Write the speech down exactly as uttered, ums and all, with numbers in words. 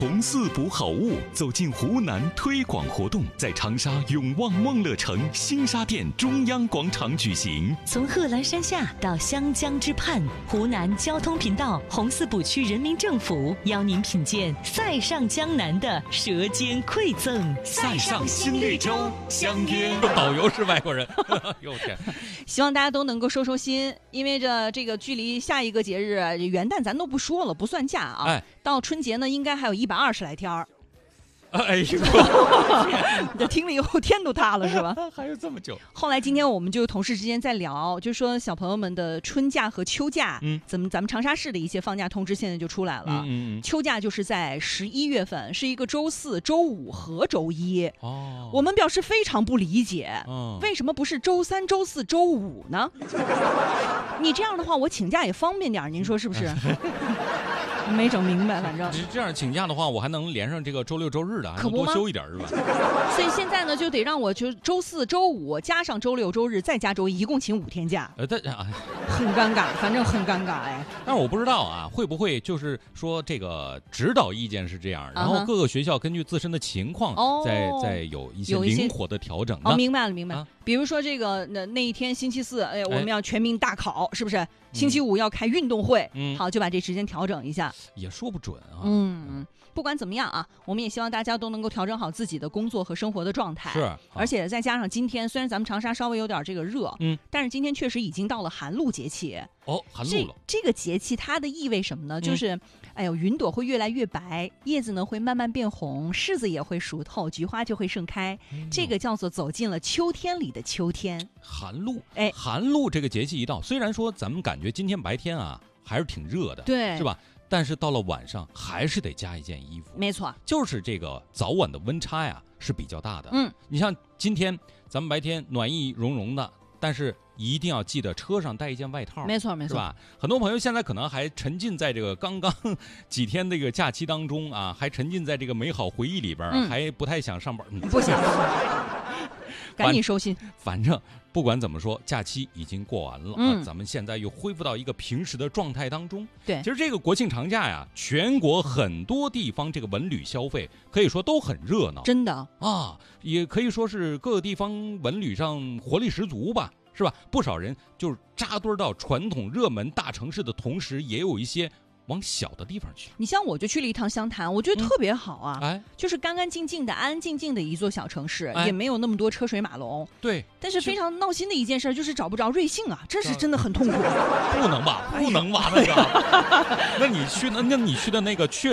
红四补好物走进湖南推广活动，在长沙永旺梦乐城新沙店中央广场举行。 从贺兰山下到湘江之畔，湖南交通频道红四补区人民政府邀您品鉴塞上江南的舌尖馈赠。 塞上新绿洲，相约。 导游是外国人，哟天！ 希望大家都能够收收心，因为这这个距离下一个节日元旦咱都不说了，不算假啊。 哎， 到春节呢，应该还有一百二十来天儿。 哎呦， 你这听了以后天都塌了是吧？ 还有这么久。 后来今天我们就同事之间在聊，就说小朋友们的春假和秋假，嗯，怎么咱们长沙市的一些放假通知现在就出来了。嗯嗯嗯。秋假就是在十一月份，是一个周四、周五和周一。哦。我们表示非常不理解，哦，为什么不是周三、周四、周五呢？你这样的话，我请假也方便点，您说是不是？没整明白，反正这样请假的话，我还能连上这个周六周日的，还能多休一点是吧？ 所以现在呢，就得让我就周四周五加上周六周日再加周一，一共请五天假。 呃，但啊， 很尴尬，反正很尴尬哎。 但是我不知道啊，会不会就是说这个指导意见是这样，然后各个学校根据自身的情况，哦，再再有一些灵活的调整呢？ 哦，明白了，明白了。啊，比如说这个那那一天星期四，哎，我们要全民大考，是不是？星期五要开运动会，嗯，好，就把这时间调整一下， 也说不准啊。 嗯，不管怎么样啊，我们也希望大家都能够调整好自己的工作和生活的状态。 是， 而且再加上今天，虽然咱们长沙稍微有点这个热，嗯，但是今天确实已经到了寒露节气。 哦，寒露了。 这个节气它的意味什么呢？就是，嗯，哎呦，云朵会越来越白，叶子呢会慢慢变红，柿子也会熟透，菊花就会盛开。嗯，这个叫做走进了秋天里的秋天。 寒露，哎，寒露这个节气一到，虽然说咱们感觉今天白天啊还是挺热的， 对， 是吧？但是到了晚上还是得加一件衣服。 没错， 就是这个早晚的温差呀是比较大的。嗯，你像今天咱们白天暖意融融的，但是一定要记得车上带一件外套。 没错没错， 是吧？很多朋友现在可能还沉浸在这个刚刚几天这个假期当中啊，还沉浸在这个美好回忆里边，嗯，还不太想上班。嗯， 不想赶紧收心。 反正不管怎么说，假期已经过完了，嗯，啊，咱们现在又恢复到一个平时的状态当中。 对， 其实这个国庆长假呀，全国很多地方这个文旅消费可以说都很热闹， 真的啊，也可以说是各个地方文旅上活力十足吧，是吧？不少人就是扎堆到传统热门大城市的同时，也有一些往小的地方去。 你像我就去了一趟湘潭，我觉得特别好啊，嗯，哎，就是干干净净的、安安静静的一座小城市，哎，也没有那么多车水马龙。 对， 但是非常闹心的一件事就是找不着瑞幸啊，这是真的很痛苦。 不能吧？不能吧？那个，那你去的，那你去的那个确。